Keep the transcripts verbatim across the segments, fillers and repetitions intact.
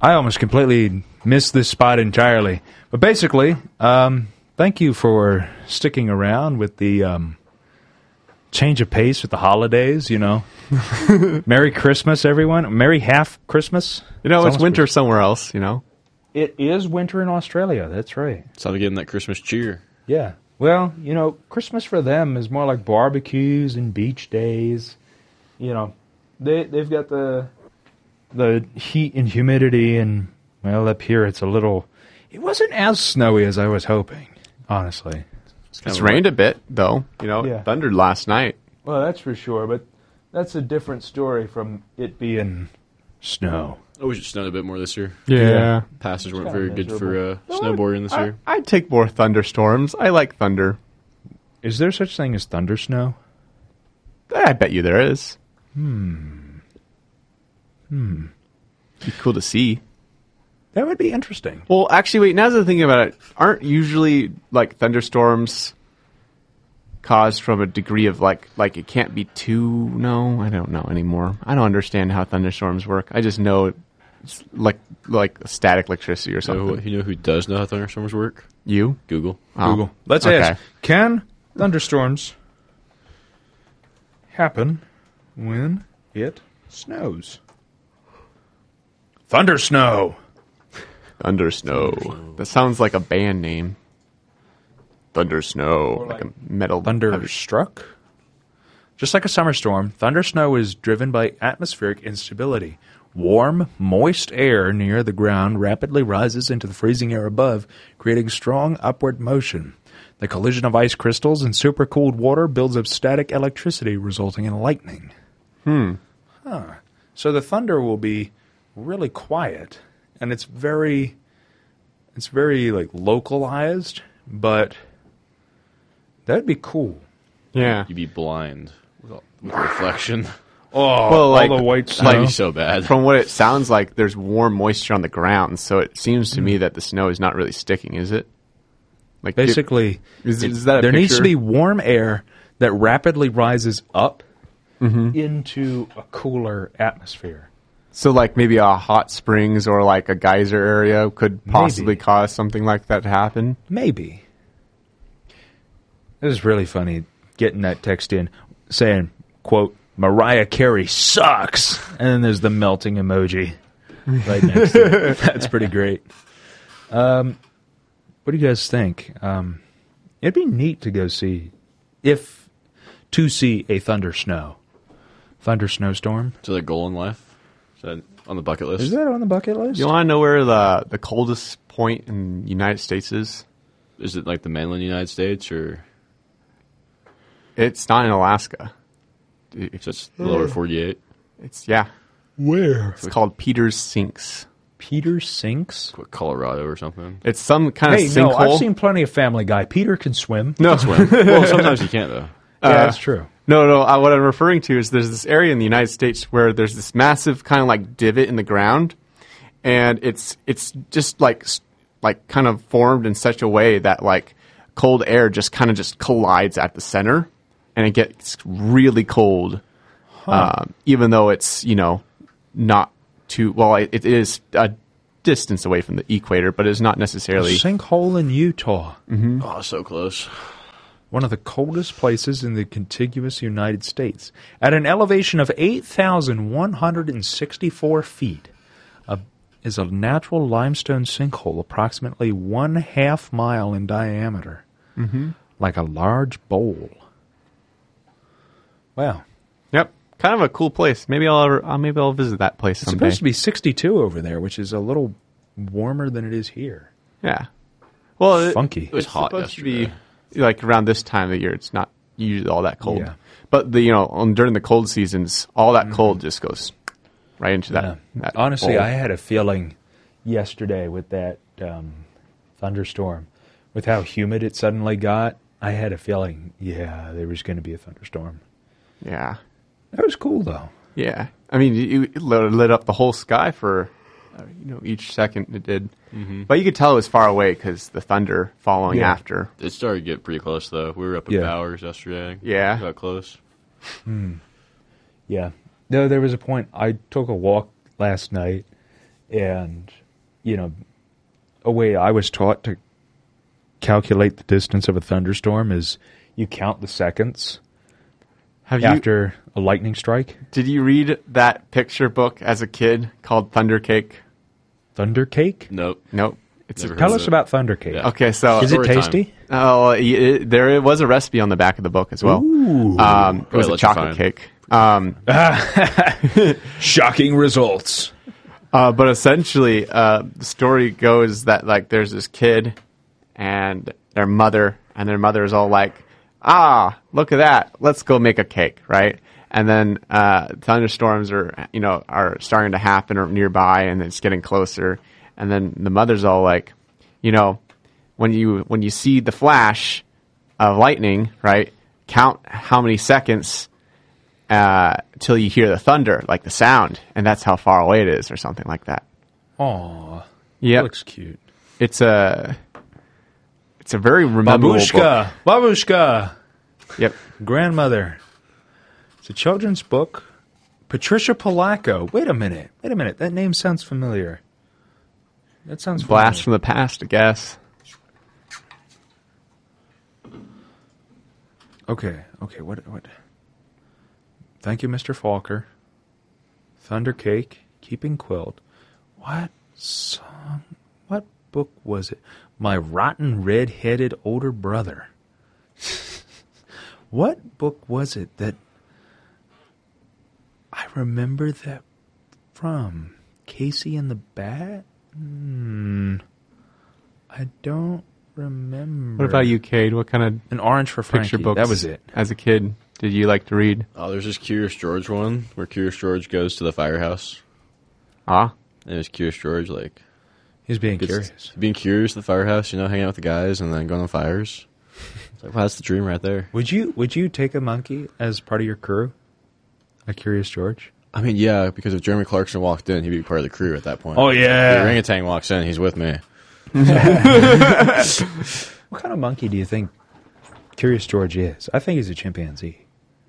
I almost completely missed this spot entirely. But basically, um, thank you for sticking around with the um, change of pace with the holidays, you know. Merry Christmas, everyone. Merry half Christmas. You know, it's, it's winter somewhere else, you know. It is winter in Australia. That's right. It's time to give them that Christmas cheer. Yeah. Well, you know, Christmas for them is more like barbecues and beach days. You know, they, they've got the... the heat and humidity, and, well, up here it's a little... It wasn't as snowy as I was hoping, honestly. It's, it's rained a bit, though. You know, Yeah. it thundered last night. Well, that's for sure, but that's a different story from it being snow. I wish it snowed a bit more this year. Yeah. Passes weren't kinda very good for uh, miserable. snowboarding this I, year. I'd take more thunderstorms. I like thunder. Is there such thing as thunder snow? I bet you there is. Hmm. Hmm. Be cool to see. That would be interesting. Well, actually, wait, now that I'm thinking about it, aren't usually, like, thunderstorms caused from a degree of, like, like it can't be too... No, I don't know anymore. I don't understand how thunderstorms work. I just know it's like like static electricity or So something. you know who does know how thunderstorms work? You? Google. Oh. Google. Let's Okay. ask, can thunderstorms happen when it snows? Thunder snow. Thunder Snow. That sounds like a band name. Thunder Snow. Like, a metal... Thunderstruck? Just like a summer storm, thunder snow is driven by atmospheric instability. Warm, moist air near the ground rapidly rises into the freezing air above, creating strong upward motion. The collision of ice crystals and supercooled water builds up static electricity, resulting in lightning. Hmm. Huh. So the thunder will be really quiet, and it's very, it's very like localized, but that'd be cool. Yeah. You'd be blind with, all, with reflection. Oh, Well, like- all the white snow. That'd be so bad. From what it sounds like, there's warm moisture on the ground, so it seems to me that the snow is not really sticking, is it? Like Basically, is, it- is that a there needs to picture? be warm air that rapidly rises up Mhm. into a cooler atmosphere. So, like, maybe a hot springs or, like, a geyser area could possibly Maybe. cause something like that to happen? Maybe. It was really funny getting that text in saying, quote, Mariah Carey sucks. And then there's the melting emoji right next to it. That's pretty great. Um, what do you guys think? Um, it'd be neat to go see, if, to see a thunder snow. Thunder snowstorm. Is that a goal in life? Is that on the bucket list? Is that on the bucket list? You want to know where the, the coldest point in the United States is? Is it like the mainland United States or It's not in Alaska. so it's the lower forty-eight? It's, yeah. Where? It's called Peters Sinks. Peter Sinks? What, Colorado or something? It's some kind Hey, of no, sinkhole. I've seen plenty of Family Guy. Peter can swim. No, Well, sometimes you can't though. Yeah, Uh, that's true. No, no. Uh, what I'm referring to is there's this area in the United States where there's this massive kind of like divot in the ground, and it's it's just like s- like kind of formed in such a way that like cold air just kind of just collides at the center, and it gets really cold, um, even though it's you know not too well. It, it is a distance away from the equator, but it's not A necessarily. sinkhole in Utah. Oh, so close. One of the coldest places in the contiguous United States. At an elevation of eight thousand one hundred sixty-four feet, a, is a natural limestone sinkhole approximately one half mile in diameter, Mm-hmm. like a large bowl. Wow. Yep, kind of a cool place. Maybe I'll ever, uh, maybe I'll visit that place It's someday. supposed to be sixty-two over there, which is a little warmer than it is here. Yeah. Well, it, Funky. It was it's hot supposed to yesterday. be like around this time of year. It's not usually all that cold. Yeah. But the you know on, during the cold seasons, all that cold just goes right into that. Yeah. that Honestly, bowl. I had a feeling yesterday with that um, thunderstorm, with how humid it suddenly got. I had a feeling, yeah, there was going to be a thunderstorm. yeah, That was cool, though. yeah. I mean, it, it lit lit up the whole sky for uh, you know each second it did. Mm-hmm. But you could tell it was far away because the thunder following Yeah. after. It started to get pretty close though. We were up in Yeah. Bowers yesterday. Yeah. Got close. Yeah. No, there was a point. I took a walk last night, And, you know, a way I was taught to calculate the distance of a thunderstorm is you count the seconds Have you? after a lightning strike. Did you read that picture book as a kid called Thunder Cake? Thunder cake? Nope. Nope. It's Never a, heard Tell of us it. about thunder cake. Yeah. okay. So Is it Story time. tasty? oh, it, there was a recipe on the back of the book as well. Ooh. Um, it was Really a let you chocolate find. cake. Um, Shocking results. Uh, but essentially, uh, the story goes that like there's this kid and their mother, and their mother is all like, "Ah, look at that! Let's go make a cake, right?" And then uh, thunderstorms are, you know, are starting to happen or nearby, and it's getting closer. And then the mother's all like, you know, when you when you see the flash of lightning, right? Count how many seconds uh, till you hear the thunder, like the sound, and that's how far away it is, or something like that. Aw. Yeah, Looks cute. it's a it's a very memorable book. Babushka. Babushka. Yep. Grandmother. It's a children's book. Patricia Polacco. Wait a minute. Wait a minute. That name sounds familiar. That sounds Blast from familiar. the past, I guess. Okay. Okay. What? What? Thank you, Mister Falker. Thunder Cake. Keeping Quilt. What song? What book was it? My Rotten Red-Headed Older Brother. What book was it that I remember that from? Casey and the Bat? Hmm. I don't remember. What about you, Cade? What kind of An Orange for Frankie. picture books That was it. as a kid did you like to read? Oh, there's this Curious George one where Curious George goes to the firehouse. Ah, And it's Curious George, like, He was being gets- curious. being curious at the firehouse, you know, hanging out with the guys and then going on fires. It's like, wow, that's the dream right there. Would you Would you take a monkey as part of your crew? A Curious George? I mean, yeah, because if Jeremy Clarkson walked in, he'd be part of the crew at that point. Oh, yeah. The orangutan walks in, he's with me. What kind of monkey do you think Curious George is? I think he's a chimpanzee.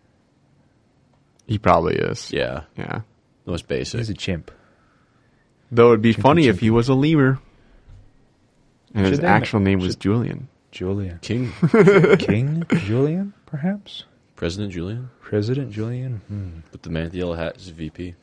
he probably is. Yeah, Yeah. the most basic. He's a chimp. Though it'd be Chimpy, funny if chimpy. he was a lemur. And his Should they actual ma- name was should- Julian. Julian. King, King Julian, perhaps? President Julian, President Julian? Hmm. with the man with the yellow hat is V P.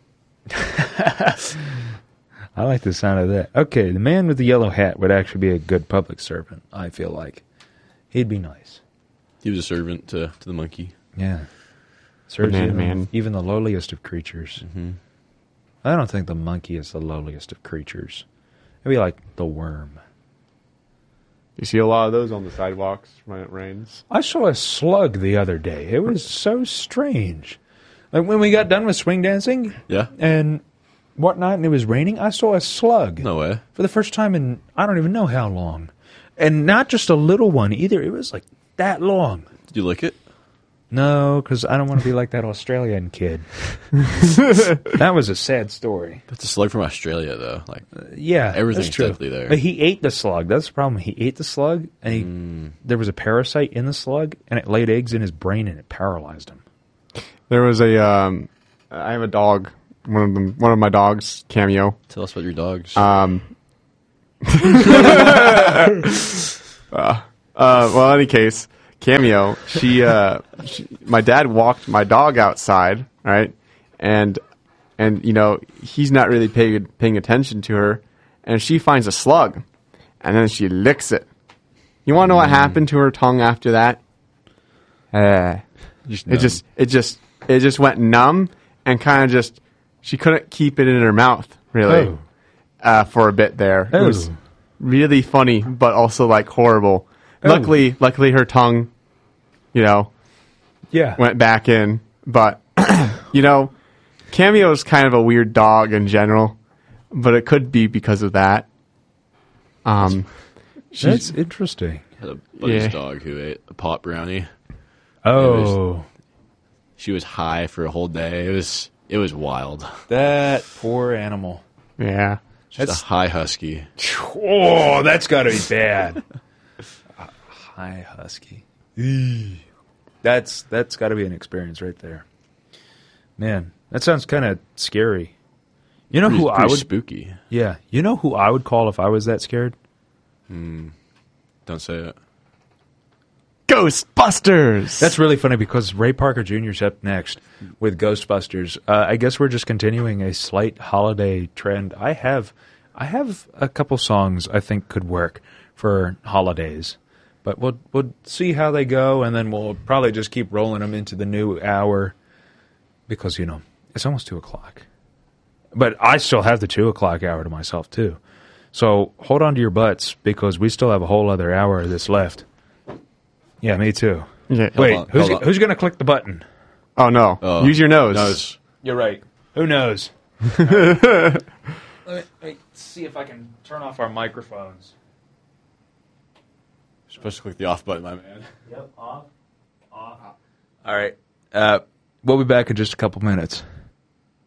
I like the sound of that. Okay, the man with the yellow hat would actually be a good public servant, I feel like. He'd be nice. He was a servant to, to the monkey. Yeah. Serves Banana even, man. even the lowliest of creatures. hmm I don't think the monkey is the lowliest of creatures. It'd be like the worm. You see a lot of those on the sidewalks when it rains. I saw a slug the other day. It was so strange. Like when we got done with swing dancing Yeah? and whatnot, and it was raining, I saw a slug No way. for the first time in I don't even know how long. And not just a little one either. It was like that long. Did you lick it? No, because I don't want to be like that Australian kid. That was a sad story. That's a slug from Australia, though. Like, Yeah, Everything's that's true. deadly there. But he ate the slug. That's the problem. He ate the slug, and he, Mm. there was a parasite in the slug, and it laid eggs in his brain, and it paralyzed him. There was a, um, I have a dog. One of them, one of my dogs, Cameo. tell us about your dogs. Um, uh, uh, well, in any case, Cameo, she, uh, she, my dad walked my dog outside, right? And, and, you know, he's not really paying, paying attention to her. And she finds a slug. And then she licks it. You want to know what happened to her tongue after that? Uh, Just it just, it just, it just went numb and kind of just, she couldn't keep it in her mouth, really, Oh. uh, for a bit there. It was Oh. really funny, but also like horrible. Oh. Luckily, luckily her tongue, you know, Yeah. went back in. But, you know, Cameo is kind of a weird dog in general, but it could be because of that. Um, That's she's, interesting. had a buddy's Yeah. dog who ate a pot brownie. Oh, She was high for a whole day. It was it was wild. that poor animal. yeah. Just That's- a high husky. Oh, that's got to be bad. A high husky. Eee. That's that's got to be an experience right there. Man, that sounds kind of scary. You know Pretty, who I pretty would? spooky. Yeah, you know who I would call if I was that scared? Don't say it. Ghostbusters. That's really funny because Ray Parker Junior's up next with Ghostbusters. Uh, I guess we're just continuing a slight holiday trend. I have, I have a couple songs I think could work for holidays, but we'll we'll see how they go, and then we'll probably just keep rolling them into the new hour because you know it's almost two o'clock. But I still have the two o'clock hour to myself too, so hold on to your butts because we still have a whole other hour of this left. Yeah, me too. Yeah. Wait, on, who's hold on. who's going to click the button? Oh no! Oh. Use your nose. Nose. You're right. Who knows? Let, me, let me see if I can turn off our microphones. You're supposed to click the off button, my man. Yep, off, off. All right. Uh, we'll be back in just a couple minutes.